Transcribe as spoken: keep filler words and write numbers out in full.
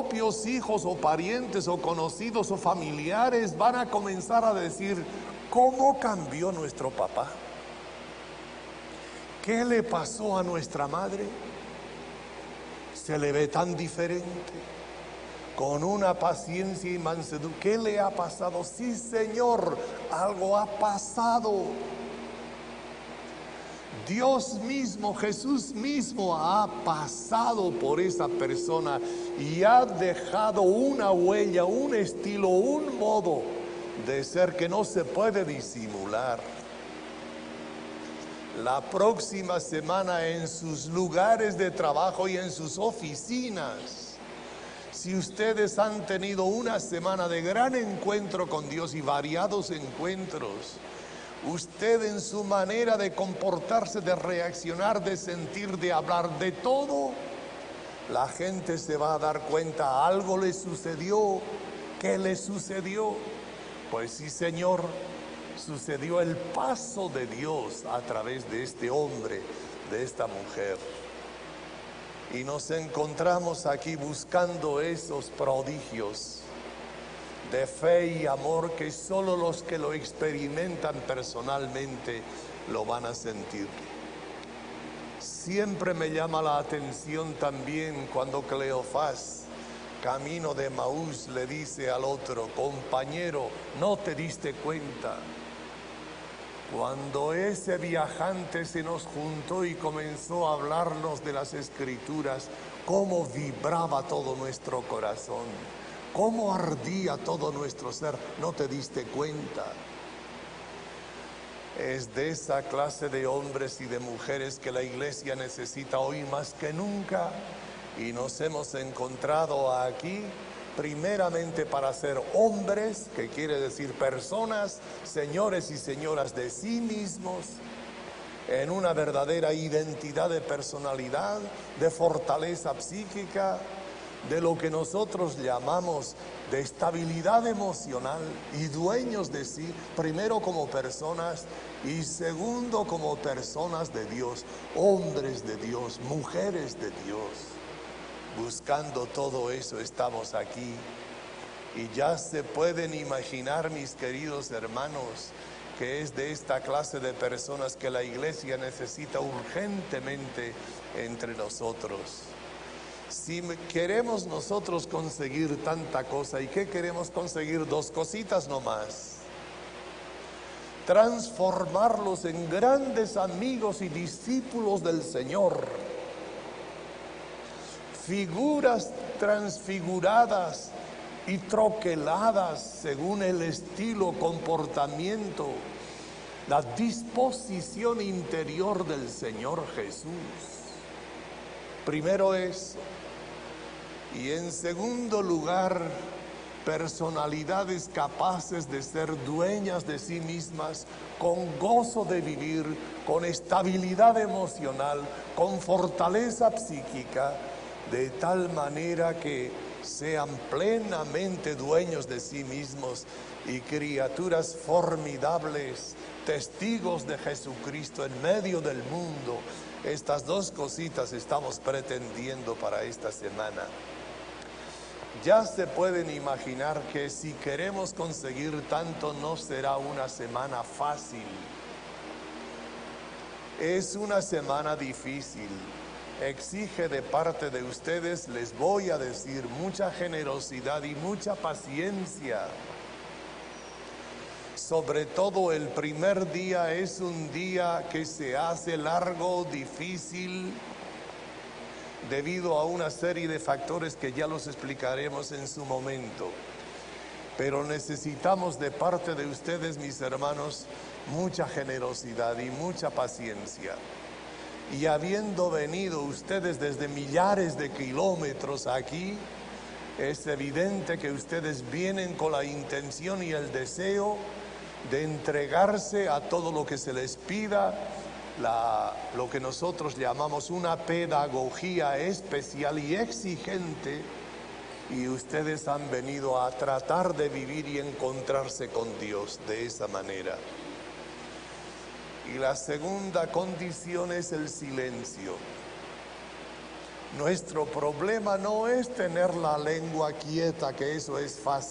propios hijos o parientes o conocidos o familiares van a comenzar a decir: ¿cómo cambió nuestro papá? ¿Qué le pasó a nuestra madre? Se le ve tan diferente, con una paciencia y mansedumbre. ¿Qué le ha pasado? Sí, Señor, algo ha pasado. Dios mismo, Jesús mismo ha pasado por esa persona y ha dejado una huella, un estilo, un modo de ser que no se puede disimular. La próxima semana, en sus lugares de trabajo y en sus oficinas, si ustedes han tenido una semana de gran encuentro con Dios y variados encuentros, usted en su manera de comportarse, de reaccionar, de sentir, de hablar, de todo, la gente se va a dar cuenta: algo le sucedió. ¿Qué le sucedió? Pues sí, Señor, sucedió el paso de Dios a través de este hombre, de esta mujer. Y nos encontramos aquí buscando esos prodigios de fe y amor que solo los que lo experimentan personalmente lo van a sentir. Siempre me llama la atención también cuando Cleofás, camino de Emaús, le dice al otro: compañero, ¿no te diste cuenta? Cuando ese viajante se nos juntó y comenzó a hablarnos de las Escrituras, cómo vibraba todo nuestro corazón, cómo ardía todo nuestro ser. ¿No te diste cuenta? Es de esa clase de hombres y de mujeres que la iglesia necesita hoy más que nunca, y nos hemos encontrado aquí primeramente para ser hombres, que quiere decir personas, señores y señoras de sí mismos, en una verdadera identidad de personalidad, de fortaleza psíquica, de lo que nosotros llamamos de estabilidad emocional, y dueños de sí, primero como personas y segundo como personas de Dios, hombres de Dios, mujeres de Dios. Buscando todo eso estamos aquí, y ya se pueden imaginar, mis queridos hermanos, que es de esta clase de personas que la iglesia necesita urgentemente entre nosotros. Si queremos nosotros conseguir tanta cosa, ¿y qué queremos conseguir? Dos cositas nomás: transformarlos en grandes amigos y discípulos del Señor, figuras transfiguradas y troqueladas según el estilo, comportamiento, la disposición interior del Señor Jesús. Primero eso. Y en segundo lugar, personalidades capaces de ser dueñas de sí mismas, con gozo de vivir, con estabilidad emocional, con fortaleza psíquica, de tal manera que sean plenamente dueños de sí mismos y criaturas formidables, testigos de Jesucristo en medio del mundo. Estas dos cositas estamos pretendiendo para esta semana. Ya se pueden imaginar que si queremos conseguir tanto, no será una semana fácil. Es una semana difícil. Exige de parte de ustedes, les voy a decir, mucha generosidad y mucha paciencia. Sobre todo el primer día es un día que se hace largo, difícil, debido a una serie de factores que ya los explicaremos en su momento. Pero necesitamos de parte de ustedes, mis hermanos, mucha generosidad y mucha paciencia. Y habiendo venido ustedes desde millares de kilómetros aquí, es evidente que ustedes vienen con la intención y el deseo de entregarse a todo lo que se les pida, la, lo que nosotros llamamos una pedagogía especial y exigente, y ustedes han venido a tratar de vivir y encontrarse con Dios de esa manera. Y la segunda condición es el silencio. Nuestro problema no es tener la lengua quieta, que eso es fácil.